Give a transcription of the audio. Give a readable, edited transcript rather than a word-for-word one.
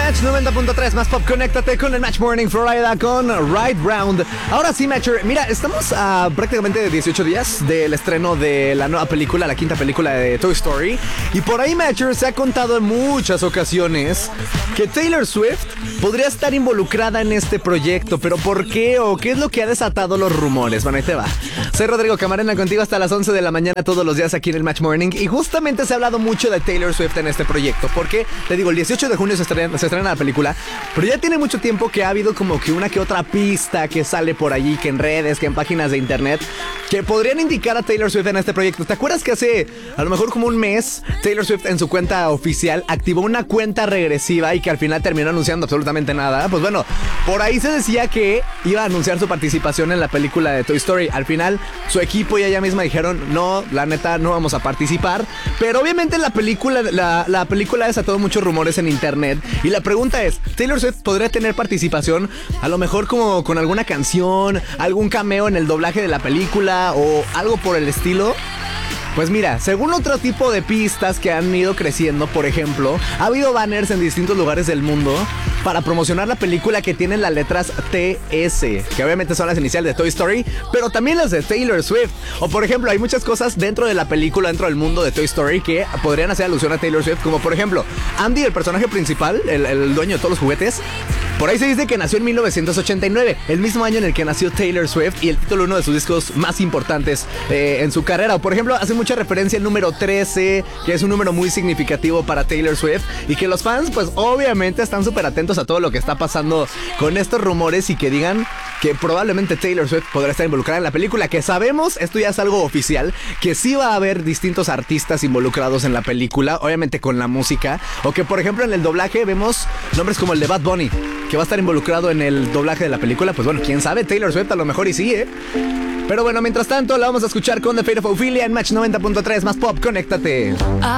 Match 90.3 más pop, conéctate con el Match Morning Florida con Right Round. Ahora sí, Matcher, mira, estamos a prácticamente 18 días del estreno de la nueva película, la quinta película de Toy Story. Y por ahí, Matcher, se ha contado en muchas ocasiones que Taylor Swift podría estar involucrada en este proyecto. ¿Pero por qué o qué es lo que ha desatado los rumores? Bueno, ahí te va. Soy Rodrigo Camarena, contigo hasta las 11 de la mañana todos los días aquí en el Match Morning. Y justamente se ha hablado mucho de Taylor Swift en este proyecto. Porque, te digo, el 18 de junio se estrena la película, pero ya tiene mucho tiempo que ha habido como que una que otra pista que sale por allí, que en redes, que en páginas de internet, que podrían indicar a Taylor Swift en este proyecto. ¿Te acuerdas que hace a lo mejor como un mes Taylor Swift en su cuenta oficial activó una cuenta regresiva y que al final terminó anunciando absolutamente nada? Pues bueno, por ahí se decía que iba a anunciar su participación en la película de Toy Story. Al final su equipo y ella misma dijeron, no, la neta no vamos a participar. Pero obviamente la película ha desatado muchos rumores en internet. Y la pregunta es, ¿Taylor Swift podría tener participación a lo mejor como con alguna canción, algún cameo en el doblaje de la película o algo por el estilo? Pues mira, según otro tipo de pistas que han ido creciendo, por ejemplo, ha habido banners en distintos lugares del mundo para promocionar la película que tienen las letras TS, que obviamente son las iniciales de Toy Story, pero también las de Taylor Swift. O por ejemplo, hay muchas cosas dentro de la película, dentro del mundo de Toy Story, que podrían hacer alusión a Taylor Swift, como por ejemplo, Andy, el personaje principal, el dueño de todos los juguetes. Por ahí se dice que nació en 1989, el mismo año en el que nació Taylor Swift y el título de uno de sus discos más importantes en su carrera. O por ejemplo, hace mucha referencia al número 13, que es un número muy significativo para Taylor Swift y que los fans pues obviamente están súper atentos a todo lo que está pasando con estos rumores y que digan que probablemente Taylor Swift podrá estar involucrada en la película, que sabemos, esto ya es algo oficial, que sí va a haber distintos artistas involucrados en la película, obviamente con la música, o que por ejemplo en el doblaje vemos nombres como el de Bad Bunny, que va a estar involucrado en el doblaje de la película. Pues bueno, quién sabe, Taylor Swift a lo mejor y sí, Pero bueno, mientras tanto la vamos a escuchar con The Fate of Ophelia en Match 90.3 más pop, conéctate.